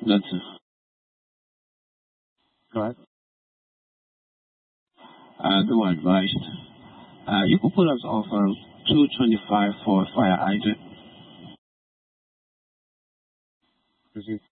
That's it. Go ahead. Though advised, you could put us off 225 for fire hydrant.